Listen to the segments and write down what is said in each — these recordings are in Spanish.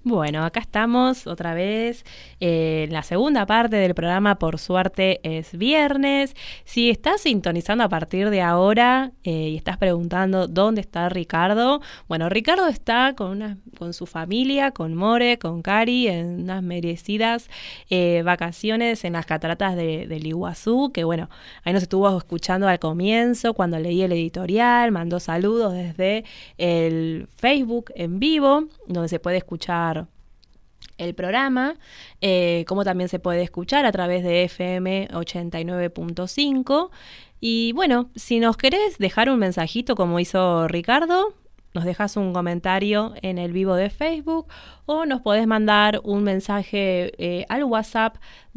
Bueno, acá estamos otra vez en la segunda parte del programa. Por suerte es viernes. Si estás sintonizando a partir de ahora y estás preguntando dónde está Ricardo, bueno, Ricardo está con su familia, con More, con Cari, en unas merecidas vacaciones en las cataratas del Iguazú, que bueno, ahí nos estuvo escuchando al comienzo cuando leí el editorial, mandó saludos desde el Facebook en vivo, donde se puede escuchar el programa, como también se puede escuchar a través de FM 89.5. Y bueno, si nos querés dejar un mensajito como hizo Ricardo, nos dejas un comentario en el vivo de Facebook o nos podés mandar un mensaje al WhatsApp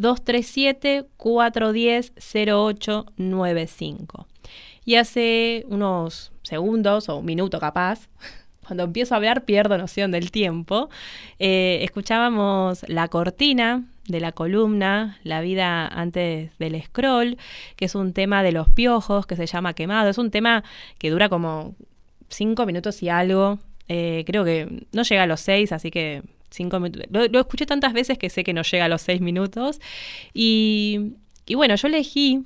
237-410-0895. Y hace unos segundos o un minuto capaz, cuando empiezo a hablar pierdo noción del tiempo, escuchábamos la cortina de la columna La vida antes del scroll, que es un tema de los piojos que se llama Quemado. Es un tema que dura como 5 minutos y algo. Creo que no llega a los 6, así que 5 minutos. Lo escuché tantas veces que sé que no llega a los 6 minutos. Y bueno, yo elegí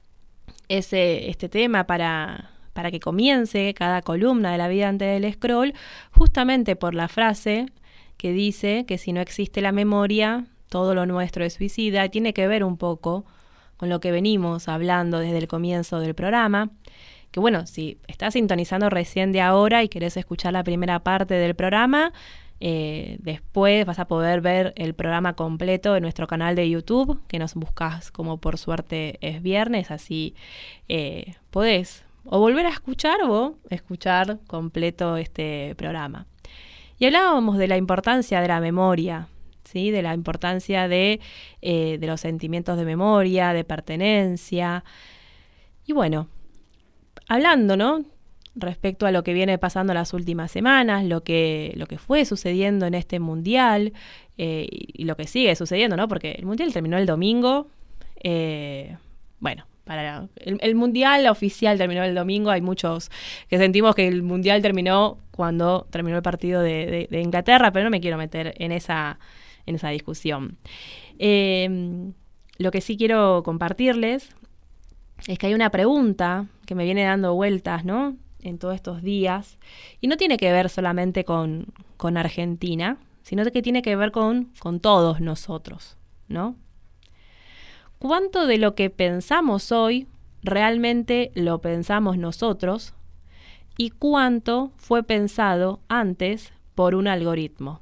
este tema para que comience cada columna de La vida antes del scroll, justamente por la frase que dice que si no existe la memoria, todo lo nuestro es suicida. Y tiene que ver un poco con lo que venimos hablando desde el comienzo del programa. Que bueno, si estás sintonizando recién de ahora y querés escuchar la primera parte del programa, después vas a poder ver el programa completo en nuestro canal de YouTube, que nos buscas como Por Suerte es Viernes, así podés o volver a escuchar o escuchar completo este programa. Y hablábamos de la importancia de la memoria, ¿sí? De la importancia de los sentimientos de memoria, de pertenencia. Y bueno, hablando, ¿no?, respecto a lo que viene pasando las últimas semanas, lo que fue sucediendo en este mundial y lo que sigue sucediendo, ¿no? Porque el mundial terminó el domingo. Bueno, el mundial oficial terminó el domingo. Hay muchos que sentimos que el mundial terminó cuando terminó el partido de Inglaterra, pero no me quiero meter en esa discusión. Lo que sí quiero compartirles es que hay una pregunta que me viene dando vueltas, ¿no?, en todos estos días, y no tiene que ver solamente con Argentina, sino que tiene que ver con todos nosotros, ¿no? ¿Cuánto de lo que pensamos hoy realmente lo pensamos nosotros y cuánto fue pensado antes por un algoritmo?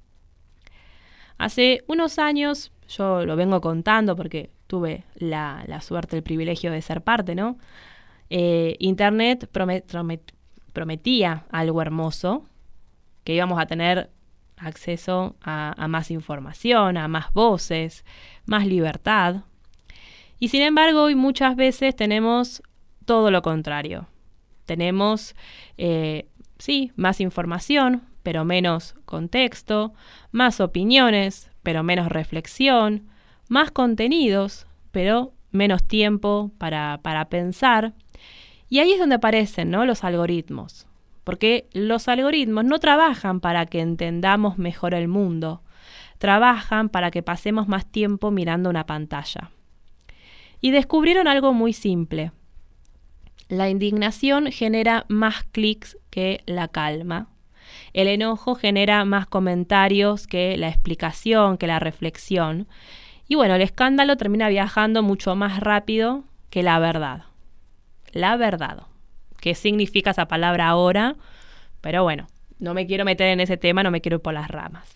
Hace unos años, yo lo vengo contando porque tuve la suerte, el privilegio de ser parte, ¿no? Internet prometía algo hermoso, que íbamos a tener acceso a más información, a más voces, más libertad. Y sin embargo, hoy muchas veces tenemos todo lo contrario. Tenemos, sí, más información, pero menos contexto, más opiniones, pero menos reflexión, más contenidos, pero menos tiempo para pensar. Y ahí es donde aparecen, ¿no?, los algoritmos. Porque los algoritmos no trabajan para que entendamos mejor el mundo. Trabajan para que pasemos más tiempo mirando una pantalla. Y descubrieron algo muy simple. La indignación genera más clics que la calma. El enojo genera más comentarios que la explicación, que la reflexión. Y bueno, el escándalo termina viajando mucho más rápido que la verdad. La verdad. ¿Qué significa esa palabra ahora? Pero bueno, no me quiero meter en ese tema, no me quiero ir por las ramas.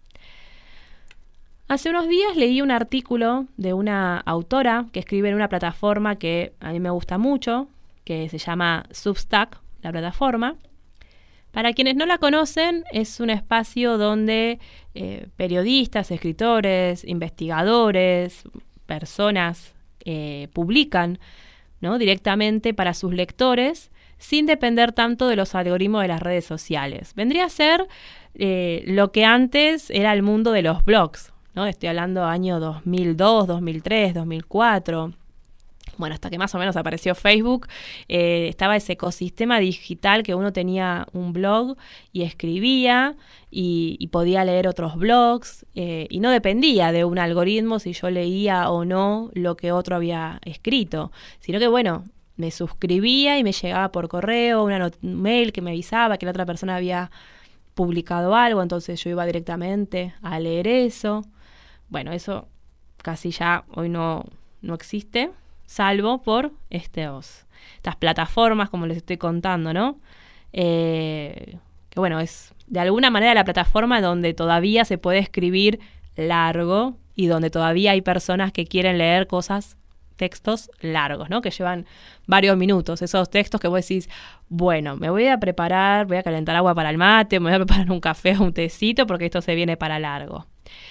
Hace unos días leí un artículo de una autora que escribe en una plataforma que a mí me gusta mucho, que se llama Substack, la plataforma. Para quienes no la conocen, es un espacio donde periodistas, escritores, investigadores, personas publican, ¿no?, directamente para sus lectores, sin depender tanto de los algoritmos de las redes sociales. Vendría a ser lo que antes era el mundo de los blogs, ¿no? Estoy hablando año 2002, 2003, 2004, Bueno, hasta que más o menos apareció Facebook, estaba ese ecosistema digital que uno tenía un blog y escribía y podía leer otros blogs y no dependía de un algoritmo si yo leía o no lo que otro había escrito, sino que bueno, me suscribía y me llegaba por correo un mail que me avisaba que la otra persona había publicado algo, entonces yo iba directamente a leer eso. Bueno, eso casi ya hoy no existe, salvo por estas plataformas, como les estoy contando, ¿no? Que bueno, es de alguna manera la plataforma donde todavía se puede escribir largo y donde todavía hay personas que quieren leer textos largos, ¿no? Que llevan varios minutos. Esos textos que vos decís, bueno, me voy a preparar, voy a calentar agua para el mate, me voy a preparar un café o un tecito porque esto se viene para largo.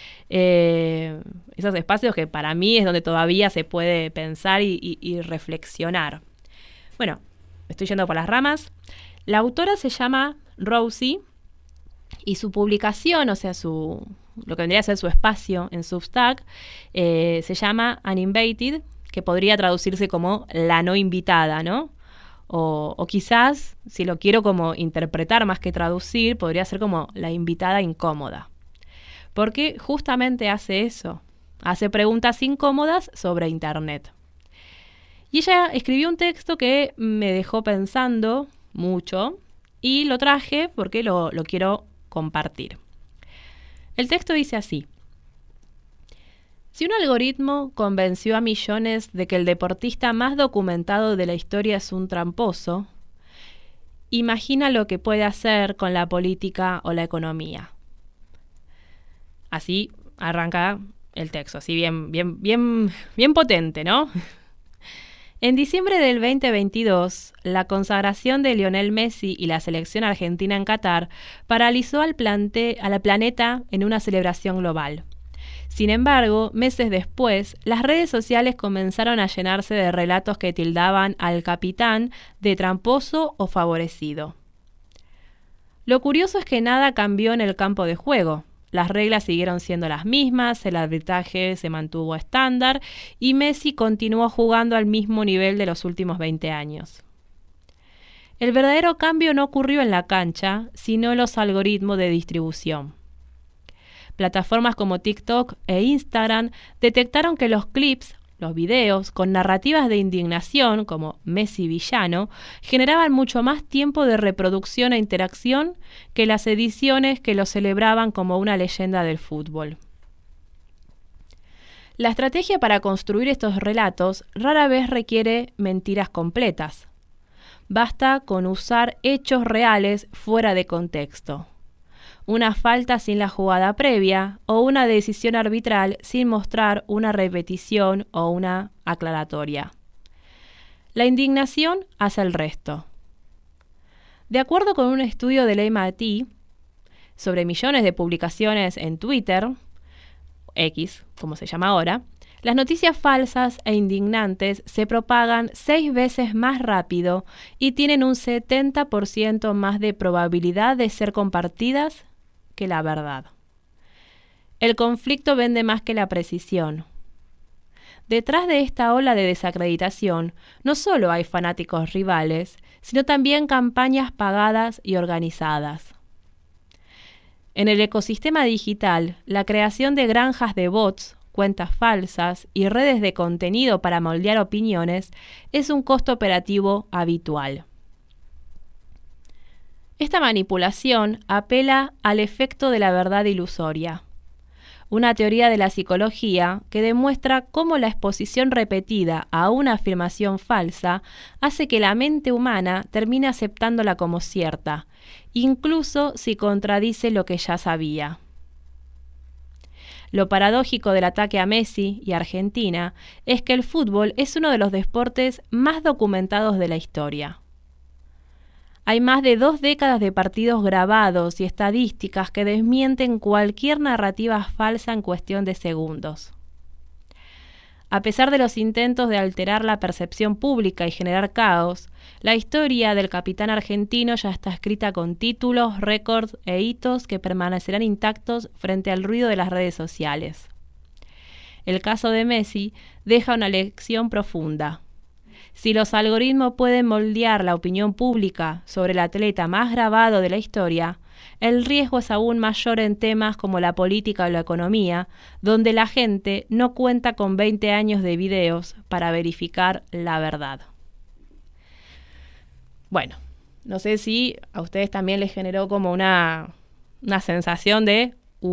Esos espacios que para mí es donde todavía se puede pensar y reflexionar. Bueno, me estoy yendo por las ramas. La autora se llama Rosie y su publicación, o sea, lo que vendría a ser su espacio en Substack, se llama Uninvited, que podría traducirse como la no invitada, ¿no? O quizás, si lo quiero como interpretar más que traducir, podría ser como la invitada incómoda. Porque justamente hace eso, hace preguntas incómodas sobre Internet. Y ella escribió un texto que me dejó pensando mucho y lo traje porque lo quiero compartir. El texto dice así: si un algoritmo convenció a millones de que el deportista más documentado de la historia es un tramposo, imagina lo que puede hacer con la política o la economía. Así arranca el texto, así bien potente, ¿no? En diciembre del 2022, la consagración de Lionel Messi y la selección argentina en Qatar paralizó al planeta en una celebración global. Sin embargo, meses después, las redes sociales comenzaron a llenarse de relatos que tildaban al capitán de tramposo o favorecido. Lo curioso es que nada cambió en el campo de juego. Las reglas siguieron siendo las mismas, el arbitraje se mantuvo estándar y Messi continuó jugando al mismo nivel de los últimos 20 años. El verdadero cambio no ocurrió en la cancha, sino en los algoritmos de distribución. Plataformas como TikTok e Instagram detectaron que los clips, los videos, con narrativas de indignación, como Messi villano, generaban mucho más tiempo de reproducción e interacción que las ediciones que lo celebraban como una leyenda del fútbol. La estrategia para construir estos relatos rara vez requiere mentiras completas. Basta con usar hechos reales fuera de contexto. Una falta sin la jugada previa o una decisión arbitral sin mostrar una repetición o una aclaratoria. La indignación hace el resto. De acuerdo con un estudio del MIT sobre millones de publicaciones en Twitter, X, como se llama ahora, las noticias falsas e indignantes se propagan 6 veces más rápido y tienen un 70% más de probabilidad de ser compartidas que la verdad. El conflicto vende más que la precisión. Detrás de esta ola de desacreditación, no solo hay fanáticos rivales, sino también campañas pagadas y organizadas. En el ecosistema digital, la creación de granjas de bots, cuentas falsas y redes de contenido para moldear opiniones es un costo operativo habitual. Esta manipulación apela al efecto de la verdad ilusoria, una teoría de la psicología que demuestra cómo la exposición repetida a una afirmación falsa hace que la mente humana termine aceptándola como cierta, incluso si contradice lo que ya sabía. Lo paradójico del ataque a Messi y Argentina es que el fútbol es uno de los deportes más documentados de la historia. Hay más de 2 décadas de partidos grabados y estadísticas que desmienten cualquier narrativa falsa en cuestión de segundos. A pesar de los intentos de alterar la percepción pública y generar caos, la historia del capitán argentino ya está escrita con títulos, récords e hitos que permanecerán intactos frente al ruido de las redes sociales. El caso de Messi deja una lección profunda. Si los algoritmos pueden moldear la opinión pública sobre el atleta más grabado de la historia, el riesgo es aún mayor en temas como la política o la economía, donde la gente no cuenta con 20 años de videos para verificar la verdad. Bueno, no sé si a ustedes también les generó como una sensación de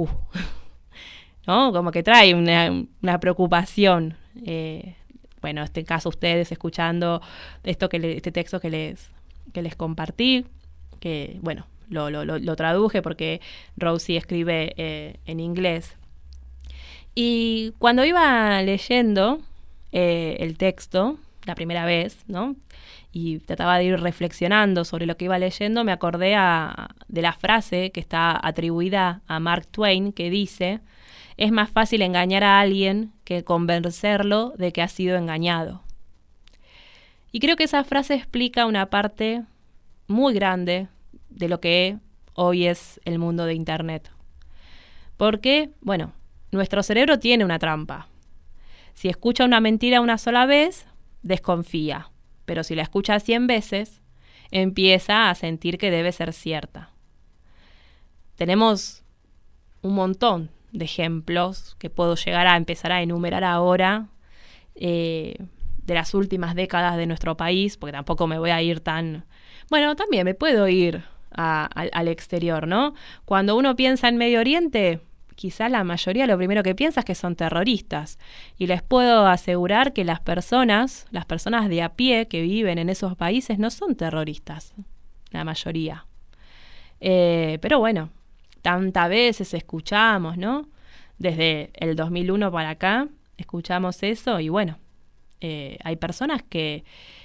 ¿no? Como que trae una preocupación. Bueno, en este caso ustedes escuchando este texto que les compartí, que bueno, lo traduje porque Rosie escribe en inglés. Y cuando iba leyendo el texto la primera vez, ¿no? Y trataba de ir reflexionando sobre lo que iba leyendo, me acordé de la frase que está atribuida a Mark Twain, que dice: es más fácil engañar a alguien que convencerlo de que ha sido engañado. Y creo que esa frase explica una parte muy grande de lo que hoy es el mundo de Internet. Porque, bueno, nuestro cerebro tiene una trampa. Si escucha una mentira una sola vez, desconfía. Pero si la escucha 100 veces, empieza a sentir que debe ser cierta. Tenemos un montón de ejemplos que puedo llegar a empezar a enumerar ahora de las últimas décadas de nuestro país, porque tampoco me voy a ir tan... Bueno, también me puedo ir al exterior, ¿no? Cuando uno piensa en Medio Oriente, quizá la mayoría lo primero que piensa es que son terroristas. Y les puedo asegurar que las personas de a pie que viven en esos países no son terroristas, la mayoría. Pero bueno, tantas veces escuchamos, ¿no? Desde el 2001 para acá escuchamos eso y bueno, hay personas que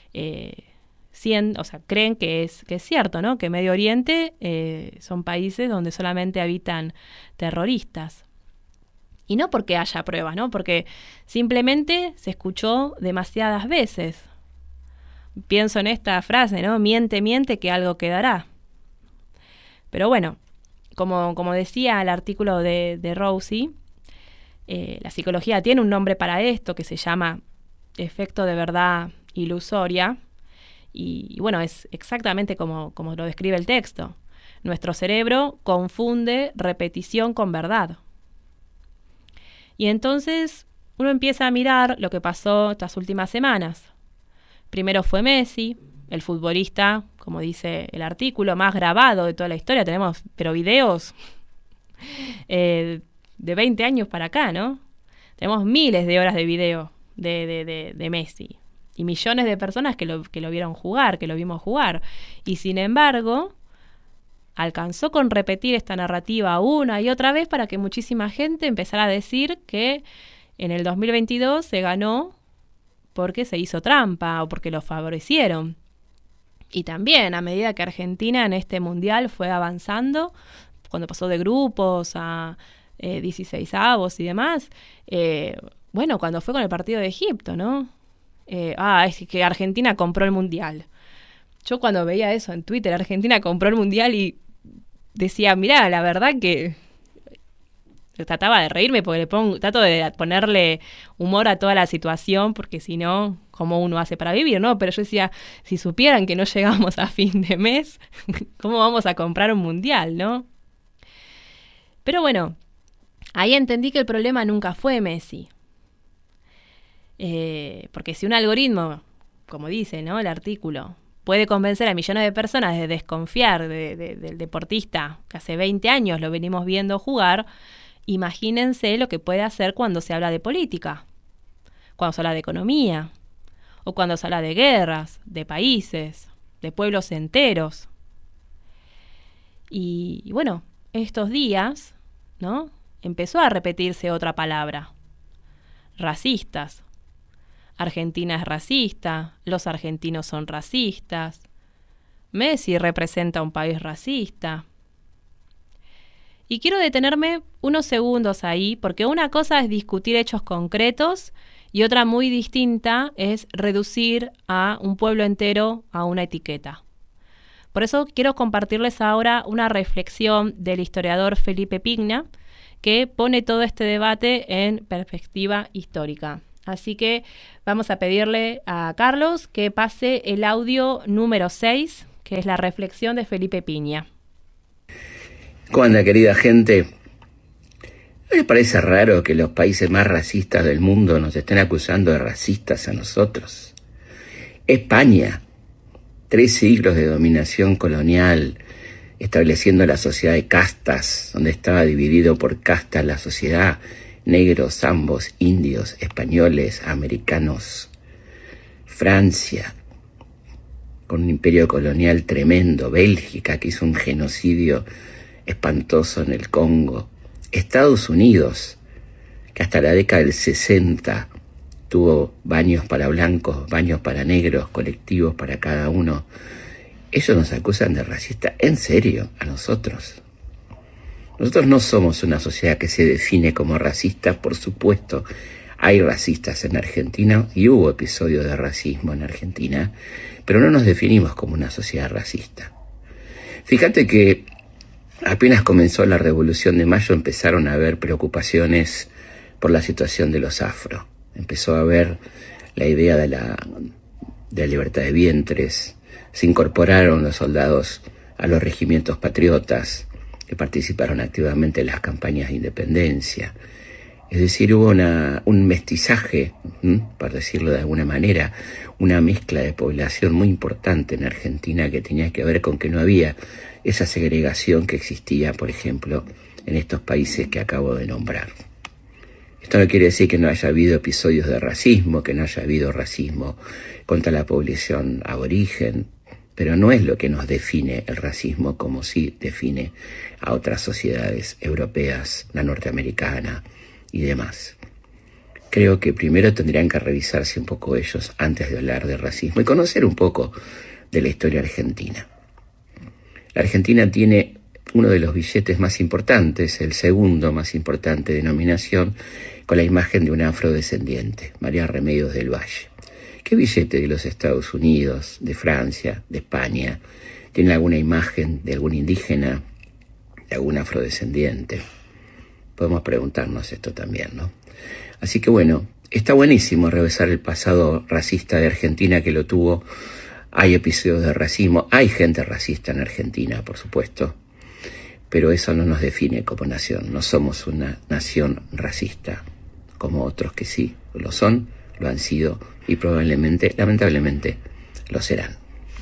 creen que es cierto, ¿no? Que Medio Oriente son países donde solamente habitan terroristas. Y no porque haya pruebas, ¿no? Porque simplemente se escuchó demasiadas veces. Pienso en esta frase, ¿no? Miente, miente, que algo quedará. Pero bueno, como decía el artículo de Rosie, la psicología tiene un nombre para esto que se llama efecto de verdad ilusoria. Y bueno, es exactamente como lo describe el texto. Nuestro cerebro confunde repetición con verdad. Y entonces uno empieza a mirar lo que pasó estas últimas semanas. Primero fue Messi, el futbolista, como dice el artículo, más grabado de toda la historia. Tenemos, pero videos de 20 años para acá, ¿no? Tenemos miles de horas de video de Messi. Y millones de personas que lo vieron jugar, que lo vimos jugar. Y sin embargo, alcanzó con repetir esta narrativa una y otra vez para que muchísima gente empezara a decir que en el 2022 se ganó porque se hizo trampa o porque lo favorecieron. Y también, a medida que Argentina en este mundial fue avanzando, cuando pasó de grupos a 16avos y demás, bueno, cuando fue con el partido de Egipto, ¿no? Es que Argentina compró el mundial. Yo cuando veía eso en Twitter, Argentina compró el mundial y decía, mirá, la verdad que trataba de reírme porque trato de ponerle humor a toda la situación, porque si no, ¿cómo uno hace para vivir, no? Pero yo decía, si supieran que no llegamos a fin de mes, ¿cómo vamos a comprar un mundial, no? Pero bueno, ahí entendí que el problema nunca fue Messi. Porque si un algoritmo, como dice, ¿no?, el artículo, puede convencer a millones de personas de desconfiar del deportista que hace 20 años lo venimos viendo jugar, imagínense lo que puede hacer cuando se habla de política, cuando se habla de economía, o cuando se habla de guerras, de países, de pueblos enteros. Y bueno, estos días, ¿no?, empezó a repetirse otra palabra: racistas. Argentina es racista, los argentinos son racistas, Messi representa un país racista. Y quiero detenerme unos segundos ahí, porque una cosa es discutir hechos concretos y otra muy distinta es reducir a un pueblo entero a una etiqueta. Por eso quiero compartirles ahora una reflexión del historiador Felipe Pigna, que pone todo este debate en perspectiva histórica. Así que vamos a pedirle a Carlos que pase el audio número 6, que es la reflexión de Felipe Piña. ¿Cómo anda, querida gente? ¿No les parece raro que los países más racistas del mundo nos estén acusando de racistas a nosotros? España, 3 siglos de dominación colonial, estableciendo la sociedad de castas, donde estaba dividido por castas la sociedad, negros, ambos, indios, españoles, americanos. Francia, con un imperio colonial tremendo. Bélgica, que hizo un genocidio espantoso en el Congo. Estados Unidos, que hasta la década del 60 tuvo baños para blancos, baños para negros, colectivos para cada uno. Ellos nos acusan de racistas. ¿En serio? ¿A nosotros? Nosotros no somos una sociedad que se define como racista. Por supuesto, hay racistas en Argentina y hubo episodios de racismo en Argentina, pero no nos definimos como una sociedad racista. Fíjate que apenas comenzó la Revolución de Mayo empezaron a haber preocupaciones por la situación de los afro. Empezó a haber la idea de la libertad de vientres. Se incorporaron los soldados a los regimientos patriotas que participaron activamente en las campañas de independencia. Es decir, hubo un mestizaje, por decirlo de alguna manera, una mezcla de población muy importante en Argentina que tenía que ver con que no había esa segregación que existía, por ejemplo, en estos países que acabo de nombrar. Esto no quiere decir que no haya habido episodios de racismo, que no haya habido racismo contra la población aborigen, pero no es lo que nos define el racismo como sí define a otras sociedades europeas, la norteamericana y demás. Creo que primero tendrían que revisarse un poco ellos antes de hablar de racismo y conocer un poco de la historia argentina. La Argentina tiene uno de los billetes más importantes, el segundo más importante denominación, con la imagen de un afrodescendiente, María Remedios del Valle. ¿Qué billete de los Estados Unidos, de Francia, de España, tiene alguna imagen de algún indígena, de algún afrodescendiente? Podemos preguntarnos esto también, ¿no? Así que bueno, está buenísimo revisar el pasado racista de Argentina, que lo tuvo. Hay episodios de racismo, hay gente racista en Argentina, por supuesto, pero eso no nos define como nación. No somos una nación racista, como otros que sí lo son, lo han sido y probablemente, lamentablemente, lo serán.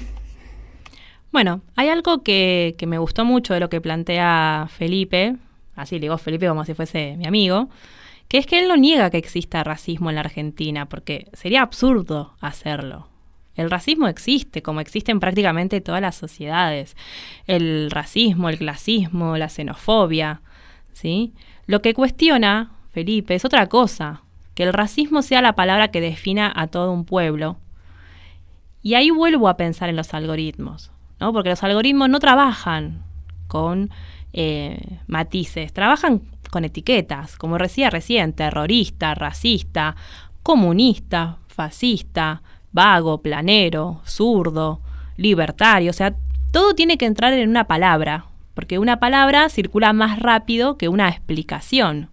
Bueno, hay algo que me gustó mucho de lo que plantea Felipe, así le digo Felipe como si fuese mi amigo, que es que él no niega que exista racismo en la Argentina, porque sería absurdo hacerlo. El racismo existe, como existen prácticamente todas las sociedades. El racismo, el clasismo, la xenofobia, ¿sí? Lo que cuestiona Felipe es otra cosa, que el racismo sea la palabra que defina a todo un pueblo. Y ahí vuelvo a pensar en los algoritmos, ¿no? Porque los algoritmos no trabajan con matices, trabajan con etiquetas, como decía recién, terrorista, racista, comunista, fascista, vago, planero, zurdo, libertario. O sea, todo tiene que entrar en una palabra, porque una palabra circula más rápido que una explicación.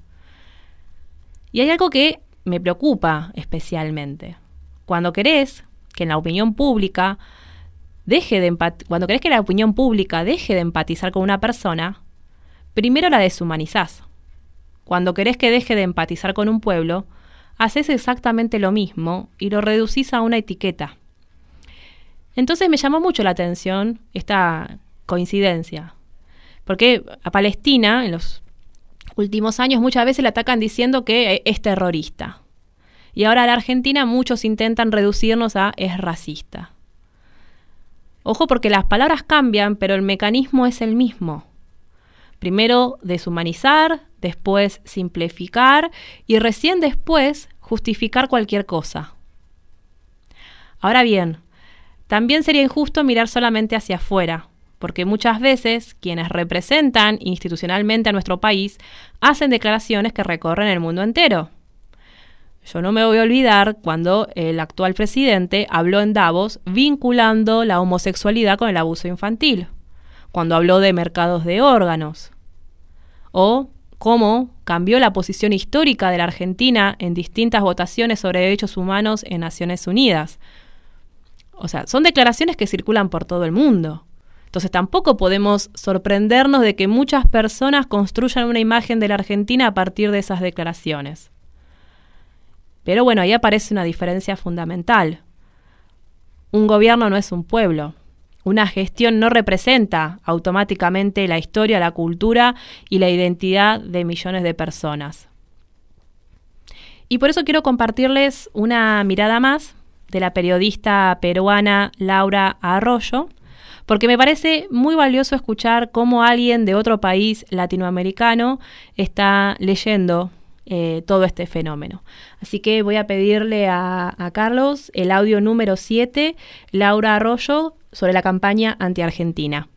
Y hay algo que me preocupa especialmente. Cuando querés que en la opinión pública cuando querés que la opinión pública deje de empatizar con una persona, primero la deshumanizás. Cuando querés que deje de empatizar con un pueblo, haces exactamente lo mismo y lo reducís a una etiqueta. Entonces me llamó mucho la atención esta coincidencia, porque a Palestina en los últimos años muchas veces la atacan diciendo que es terrorista. Y ahora a la Argentina muchos intentan reducirnos a es racista. Ojo, porque las palabras cambian, pero el mecanismo es el mismo. Primero deshumanizar, después simplificar y recién después justificar cualquier cosa. Ahora bien, también sería injusto mirar solamente hacia afuera, porque muchas veces quienes representan institucionalmente a nuestro país hacen declaraciones que recorren el mundo entero. Yo no me voy a olvidar cuando el actual presidente habló en Davos vinculando la homosexualidad con el abuso infantil, cuando habló de mercados de órganos, o cómo cambió la posición histórica de la Argentina en distintas votaciones sobre derechos humanos en Naciones Unidas. O sea, son declaraciones que circulan por todo el mundo. Entonces tampoco podemos sorprendernos de que muchas personas construyan una imagen de la Argentina a partir de esas declaraciones. Pero bueno, ahí aparece una diferencia fundamental. Un gobierno no es un pueblo. Una gestión no representa automáticamente la historia, la cultura y la identidad de millones de personas. Y por eso quiero compartirles una mirada más de la periodista peruana Laura Arroyo, porque me parece muy valioso escuchar cómo alguien de otro país latinoamericano está leyendo todo este fenómeno. Así que voy a pedirle a Carlos el audio número 7, Laura Arroyo, sobre la campaña anti-Argentina.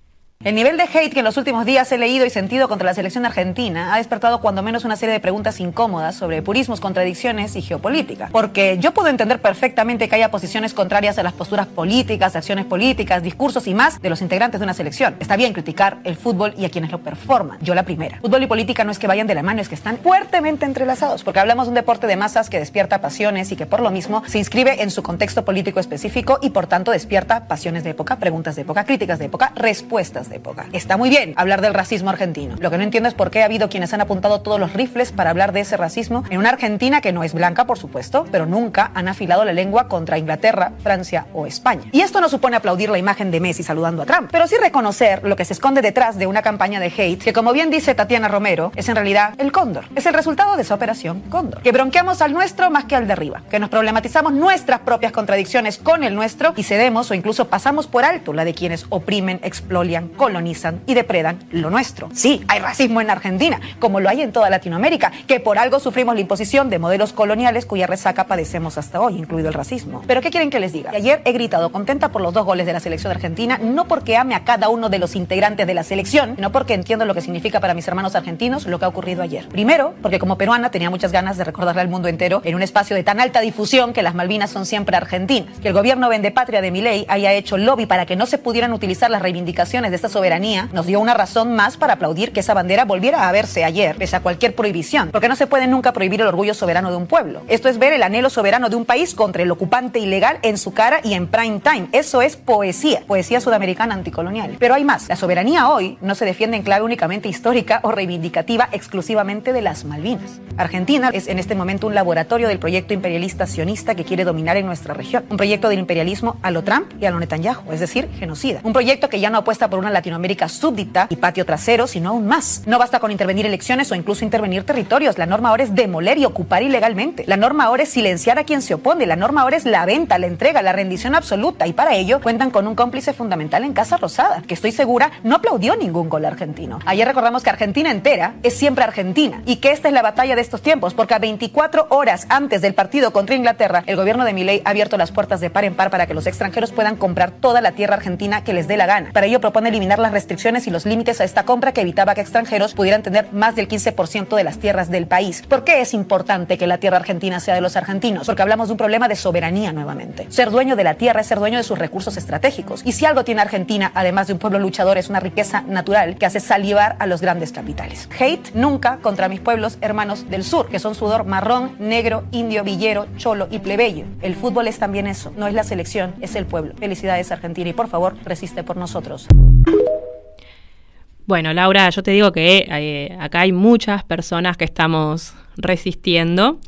El nivel de hate que en los últimos días he leído y sentido contra la selección argentina ha despertado cuando menos una serie de preguntas incómodas sobre purismos, contradicciones y geopolítica. Porque yo puedo entender perfectamente que haya posiciones contrarias a las posturas políticas, acciones políticas, discursos y más de los integrantes de una selección. Está bien criticar el fútbol y a quienes lo performan. Yo la primera. Fútbol y política no es que vayan de la mano, es que están fuertemente entrelazados. Porque hablamos de un deporte de masas que despierta pasiones y que por lo mismo se inscribe en su contexto político específico y por tanto despierta pasiones de época, preguntas de época, críticas de época, respuestas de época. Está muy bien hablar del racismo argentino. Lo que no entiendo es por qué ha habido quienes han apuntado todos los rifles para hablar de ese racismo en una Argentina que no es blanca, por supuesto, pero nunca han afilado la lengua contra Inglaterra, Francia o España. Y esto no supone aplaudir la imagen de Messi saludando a Trump, pero sí reconocer lo que se esconde detrás de una campaña de hate que, como bien dice Tatiana Romero, es en realidad el cóndor. Es el resultado de esa operación cóndor. Que bronqueamos al nuestro más que al de arriba. Que nos problematizamos nuestras propias contradicciones con el nuestro y cedemos o incluso pasamos por alto la de quienes oprimen, expolian, colonizan y depredan lo nuestro. Sí, hay racismo en Argentina, como lo hay en toda Latinoamérica, que por algo sufrimos la imposición de modelos coloniales cuya resaca padecemos hasta hoy, incluido el racismo. Pero ¿qué quieren que les diga? Ayer he gritado contenta por los 2 goles de la selección argentina, no porque ame a cada uno de los integrantes de la selección, sino porque entiendo lo que significa para mis hermanos argentinos lo que ha ocurrido ayer. Primero, porque como peruana tenía muchas ganas de recordarle al mundo entero en un espacio de tan alta difusión que las Malvinas son siempre argentinas, que el gobierno vendepatria de Milei haya hecho lobby para que no se pudieran utilizar las reivindicaciones de esta soberanía, nos dio una razón más para aplaudir que esa bandera volviera a verse ayer, pese a cualquier prohibición, porque no se puede nunca prohibir el orgullo soberano de un pueblo. Esto es ver el anhelo soberano de un país contra el ocupante ilegal en su cara y en prime time. Eso es poesía sudamericana anticolonial. Pero hay más. La soberanía hoy no se defiende en clave únicamente histórica o reivindicativa exclusivamente de las Malvinas. Argentina es en este momento un laboratorio del proyecto imperialista sionista que quiere dominar en nuestra región. Un proyecto del imperialismo a lo Trump y a lo Netanyahu, es decir, genocida. Un proyecto que ya no apuesta por una Latinoamérica súbdita y patio trasero, sino aún más. No basta con intervenir elecciones o incluso intervenir territorios. La norma ahora es demoler y ocupar ilegalmente. La norma ahora es silenciar a quien se opone. La norma ahora es la venta, la entrega, la rendición absoluta. Y para ello cuentan con un cómplice fundamental en Casa Rosada, que estoy segura no aplaudió ningún gol argentino. Ayer recordamos que Argentina entera es siempre Argentina y que esta es la batalla de estos tiempos, porque a 24 horas antes del partido contra Inglaterra, el gobierno de Milei ha abierto las puertas de par en par para que los extranjeros puedan comprar toda la tierra argentina que les dé la gana. Para ello propone eliminar las restricciones y los límites a esta compra que evitaba que extranjeros pudieran tener más del 15% de las tierras del país. ¿Por qué es importante que la tierra argentina sea de los argentinos? Porque hablamos de un problema de soberanía nuevamente. Ser dueño de la tierra es ser dueño de sus recursos estratégicos. Y si algo tiene Argentina, además de un pueblo luchador, es una riqueza natural que hace salivar a los grandes capitales. Hate nunca contra mis pueblos hermanos del sur, que son sudor marrón, negro, indio, villero, cholo y plebeyo. El fútbol es también eso. No es la selección, es el pueblo. Felicidades, Argentina, y por favor, resiste por nosotros. Bueno, Laura, yo te digo que acá hay muchas personas que estamos resistiendo.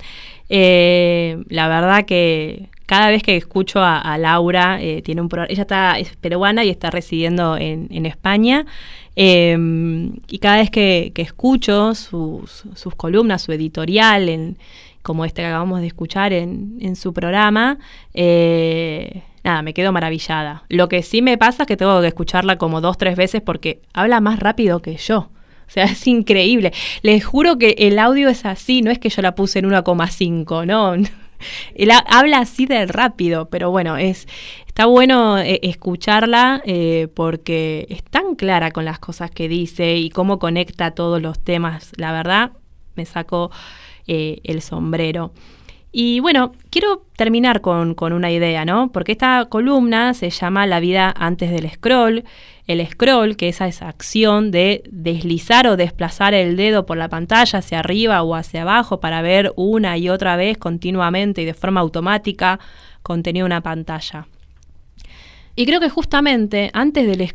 La verdad que cada vez que escucho a Laura, tiene un ella es peruana y está residiendo en España, y cada vez que escucho sus columnas, su editorial, como este que acabamos de escuchar en su programa, nada, me quedo maravillada. Lo que sí me pasa es que tengo que escucharla como 2 o 3 veces porque habla más rápido que yo. O sea, es increíble. Les juro que el audio es así, no es que yo la puse en 1,5, no. Él habla así de rápido, pero bueno, está bueno escucharla porque es tan clara con las cosas que dice y cómo conecta todos los temas. La verdad, me saco el sombrero. Y bueno, quiero terminar con una idea, ¿no? Porque esta columna se llama La vida antes del scroll. El scroll, que es esa acción de deslizar o desplazar el dedo por la pantalla hacia arriba o hacia abajo para ver una y otra vez continuamente y de forma automática contenido en una pantalla. Y creo que justamente antes del